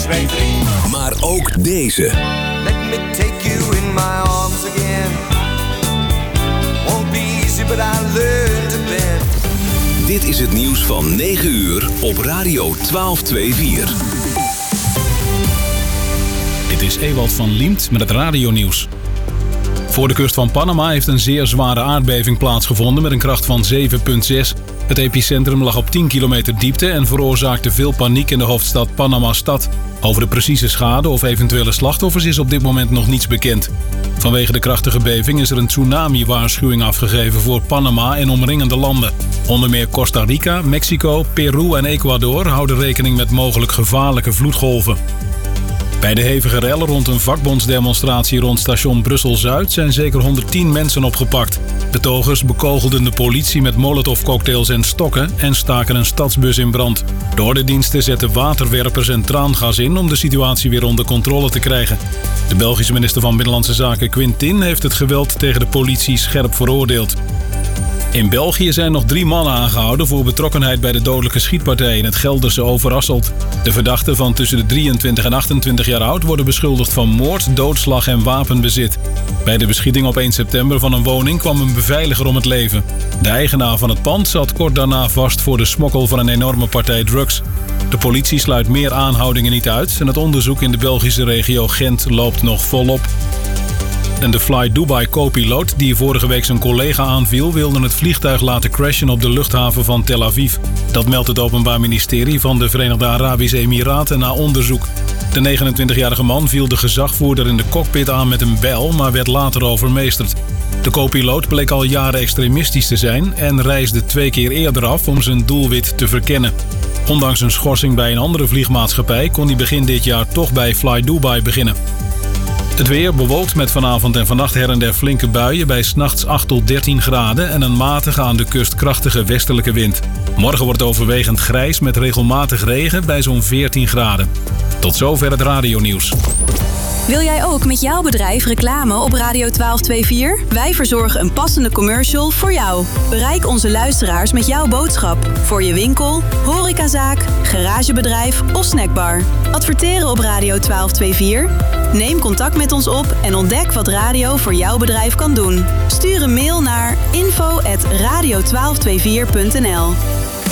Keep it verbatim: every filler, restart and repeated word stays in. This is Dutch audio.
twee, drie. Maar ook deze. Let me take you in my arms again. Won't be easy, but I learned to bend. Dit is het nieuws van negen uur op Radio twaalf vierenentwintig. Dit is Ewald van Liemt met het radionieuws. Voor de kust van Panama heeft een zeer zware aardbeving plaatsgevonden met een kracht van zeven komma zes. Het epicentrum lag op tien kilometer diepte en veroorzaakte veel paniek in de hoofdstad Panama-stad. Over de precieze schade of eventuele slachtoffers is op dit moment nog niets bekend. Vanwege de krachtige beving is er een tsunami-waarschuwing afgegeven voor Panama en omringende landen. Onder meer Costa Rica, Mexico, Peru en Ecuador houden rekening met mogelijk gevaarlijke vloedgolven. Bij de hevige rellen rond een vakbondsdemonstratie rond station Brussel-Zuid zijn zeker honderdtien mensen opgepakt. Betogers bekogelden de politie met molotovcocktails en stokken en staken een stadsbus in brand. De ordendiensten zetten waterwerpers en traangas in om de situatie weer onder controle te krijgen. De Belgische minister van Binnenlandse Zaken Quintin heeft het geweld tegen de politie scherp veroordeeld. In België zijn nog drie mannen aangehouden voor betrokkenheid bij de dodelijke schietpartij in het Gelderse Overasselt. De verdachten van tussen de drieëntwintig en achtentwintig jaar oud worden beschuldigd van moord, doodslag en wapenbezit. Bij de beschieting op één september van een woning kwam een beveiliger om het leven. De eigenaar van het pand zat kort daarna vast voor de smokkel van een enorme partij drugs. De politie sluit meer aanhoudingen niet uit en het onderzoek in de Belgische regio Gent loopt nog volop. En de Fly Dubai co-piloot die vorige week zijn collega aanviel wilde het vliegtuig laten crashen op de luchthaven van Tel Aviv. Dat meldt het Openbaar Ministerie van de Verenigde Arabische Emiraten na onderzoek. De negenentwintigjarige man viel de gezagvoerder in de cockpit aan met een bijl, maar werd later overmeesterd. De co-piloot bleek al jaren extremistisch te zijn en reisde twee keer eerder af om zijn doelwit te verkennen. Ondanks een schorsing bij een andere vliegmaatschappij kon hij begin dit jaar toch bij Fly Dubai beginnen. Het weer bewolkt met vanavond en vannacht her en der flinke buien bij 's nachts acht tot dertien graden en een matige aan de kust krachtige westelijke wind. Morgen wordt het overwegend grijs met regelmatig regen bij zo'n veertien graden. Tot zover het radionieuws. Wil jij ook met jouw bedrijf reclame op Radio twaalf vierenentwintig? Wij verzorgen een passende commercial voor jou. Bereik onze luisteraars met jouw boodschap. Voor je winkel, horecazaak, garagebedrijf of snackbar. Adverteren op Radio twaalf vierenentwintig? Neem contact met ons op en ontdek wat radio voor jouw bedrijf kan doen. Stuur een mail naar info at radio twaalf vierenentwintig punt n l.